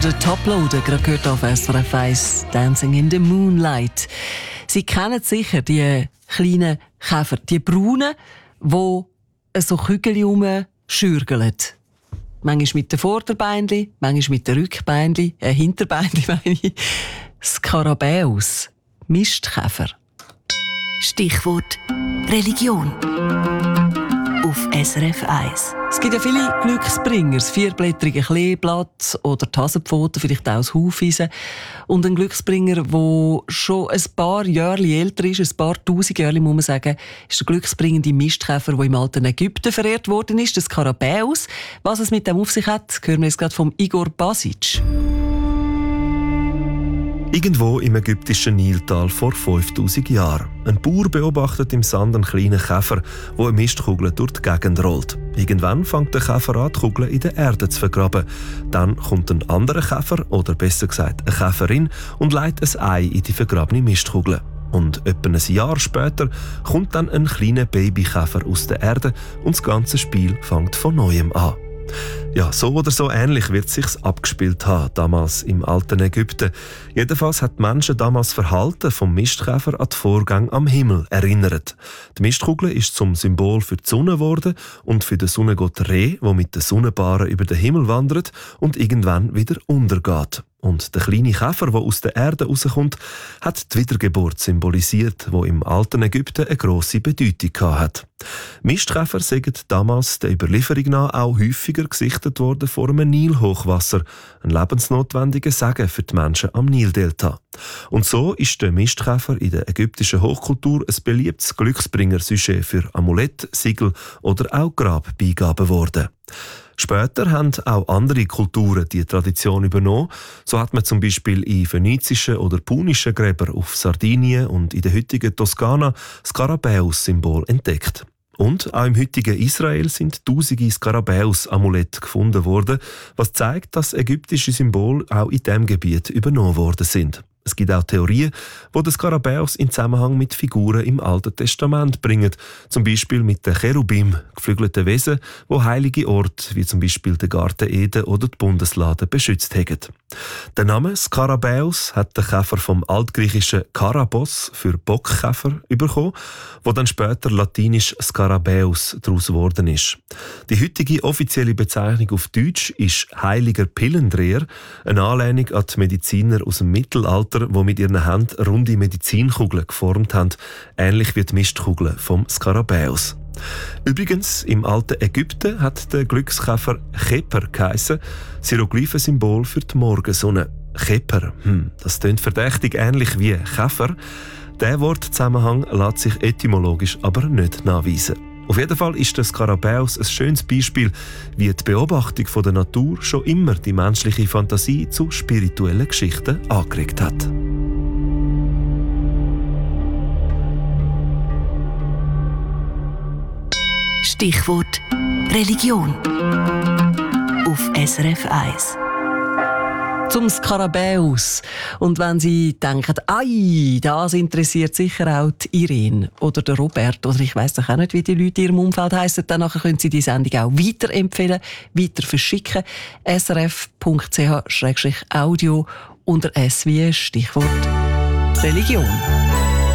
Der Toploader, gerade gehört auf SRF 1, Dancing in the Moonlight. Sie kennen sicher die kleinen Käfer, die braunen, die so Kügel rumschürgeln. Manchmal mit den Vorderbeinchen, manchmal mit den Rückbeinchen, Hinterbeinchen meine ich. Skarabäus, Mistkäfer. Stichwort Religion. Auf SRF 1. Es gibt ja viele Glücksbringer, das vierblättrige Kleeblatt oder die Hasenpfote, vielleicht auch das Hufeisen. Und ein Glücksbringer, der schon ein paar Jahre älter ist, ein paar tausend Jahre, muss man sagen, ist der glücksbringende Mistkäfer, der im alten Ägypten verehrt worden ist, der Skarabäus. Was es mit dem auf sich hat, hören wir jetzt gerade vom Igor Basic. Irgendwo im ägyptischen Niltal vor 5000 Jahren. Ein Bauer beobachtet im Sand einen kleinen Käfer, der eine Mistkugel durch die Gegend rollt. Irgendwann fängt der Käfer an, die Kugel in der Erde zu vergraben. Dann kommt ein anderer Käfer, oder besser gesagt eine Käferin, und legt ein Ei in die vergrabene Mistkugel. Und etwa ein Jahr später kommt dann ein kleiner Babykäfer aus der Erde und das ganze Spiel fängt von Neuem an. Ja, so oder so ähnlich wird es sich abgespielt haben, damals im alten Ägypten. Jedenfalls hat die Menschen damals das Verhalten vom Mistkäfer an die Vorgänge am Himmel erinnert. Die Mistkugel ist zum Symbol für die Sonne geworden und für den Sonnengott Re, der mit den Sonnenbaren über den Himmel wandert und irgendwann wieder untergeht. Und der kleine Käfer, der aus der Erde rauskommt, hat die Wiedergeburt symbolisiert, die im alten Ägypten eine grosse Bedeutung hatte. Mistkäfer sind damals der Überlieferung nach auch häufiger gesichtet worden vor einem Nilhochwasser, ein lebensnotwendiger Segen für die Menschen am Nildelta. Und so ist der Mistkäfer in der ägyptischen Hochkultur ein beliebtes Glücksbringer-Sujet für Amulett, Siegel oder auch Grabbeigaben geworden. Später haben auch andere Kulturen die Tradition übernommen. So hat man zum Beispiel in phönizischen oder punischen Gräbern auf Sardinien und in der heutigen Toskana das Skarabäus-Symbol entdeckt. Und auch im heutigen Israel sind tausende Skarabäus-Amulette gefunden worden, was zeigt, dass ägyptische Symbole auch in diesem Gebiet übernommen worden sind. Es gibt auch Theorien, die den Skarabäus in Zusammenhang mit Figuren im Alten Testament bringen, zum Beispiel mit den Cherubim, geflügelten Wesen, die heilige Orte, wie zum Beispiel den Garten Eden oder die Bundeslade, beschützt haben. Der Name Skarabäus hat der Käfer vom altgriechischen Karabos für Bockkäfer bekommen, wo dann später latinisch Skarabäus daraus geworden ist. Die heutige offizielle Bezeichnung auf Deutsch ist Heiliger Pillendreher, eine Anlehnung an die Mediziner aus dem Mittelalter, die mit ihren Händen runde Medizinkugeln geformt haben, ähnlich wie die Mistkugeln vom Skarabäus. Übrigens, im alten Ägypten hat der Glückskäfer Cheper geheissen, das Hieroglyphensymbol für die Morgensonne. Cheper, das klingt verdächtig ähnlich wie Käfer. Der Wortzusammenhang lässt sich etymologisch aber nicht nachweisen. Auf jeden Fall ist der Skarabäus ein schönes Beispiel, wie die Beobachtung von der Natur schon immer die menschliche Fantasie zu spirituellen Geschichten angeregt hat. Stichwort Religion. Auf SRF 1. Zum Skarabäus. Und wenn Sie denken, «Ei, das interessiert sicher auch die Irene oder der Robert», oder ich weiss doch auch nicht, wie die Leute in Ihrem Umfeld heissen, dann können Sie die Sendung auch weiterempfehlen, weiter verschicken. srf.ch/audio unter S wie Stichwort Religion.